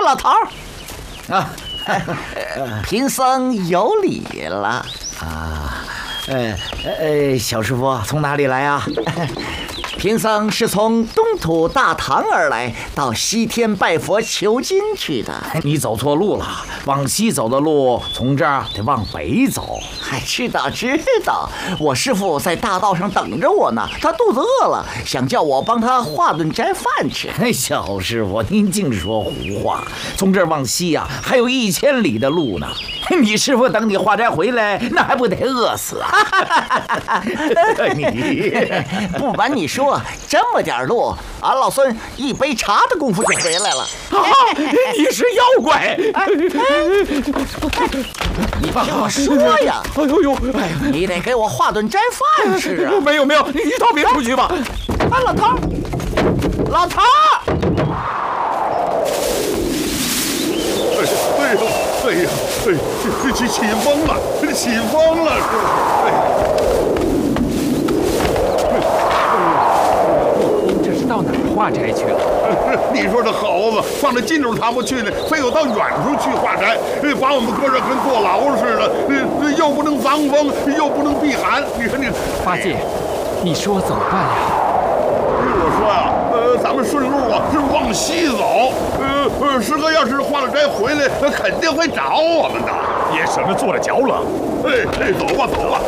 老头儿，贫僧有礼了啊。小师傅从哪里来啊？ 贫僧是从东土大唐而来，到西天拜佛求经去的。 你走错路了，往西走的路，从这儿得往北走。 知道，我师父在大道上等着我呢，他肚子饿了，想叫我帮他化顿斋饭吃。 小师傅，您净说胡话！从这儿往西呀，还有1000里的路呢。你师傅等你化斋回来，那还不得饿死啊？ 你不瞒你说，这么点路，俺老孙一杯茶的功夫就回来了。 你是妖怪！ 你听我说呀！你得给我化顿斋饭吃啊！ 没有，你到别处去吧。 老头儿， 起风了， 这是到哪儿化斋去了？ 你说这猴子放在近处他不去呢，非要到远处去化斋，把我们搁这跟坐牢似的，又不能防风，又不能避寒。你说你， 八戒，你说怎么办呀？ 我说呀，咱们顺路啊，是往西走。师哥要是化了斋回来，肯定会找我们的， 也省得坐着脚冷。 走吧，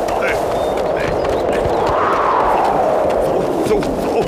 走。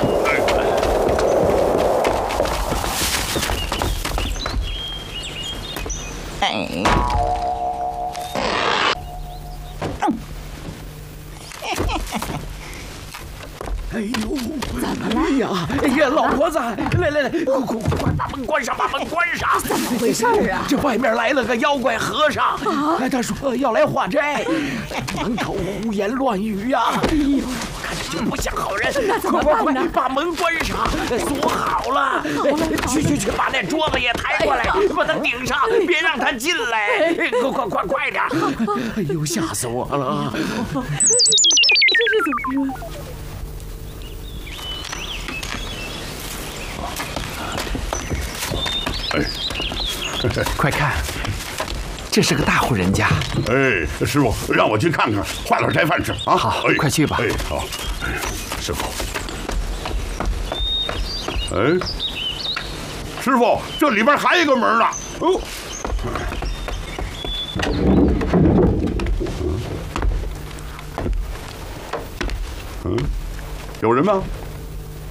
哎呀，老婆子，来，快把门关上！ 怎么回事啊？ 这外面来了个妖怪和尚啊！他说要来化斋，满口胡言乱语呀！我看着就不像好人。 那怎么办呢？ 快把门关上，锁好了。去，把那桌子也抬过来，把它顶上，别让他进来。快点！哎呦，吓死我了！ 这是怎么说？ 快看，这是个大户人家。 师傅，让我去看看，化点斋饭吃啊！ 好，快去吧。 好。师傅，师傅，这里边还有一个门呢。有人吗？